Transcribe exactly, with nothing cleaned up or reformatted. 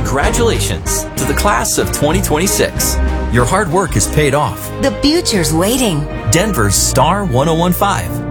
Congratulations to the class of twenty twenty-six. Your hard work has paid off. The future's waiting. Denver's Star one oh one five.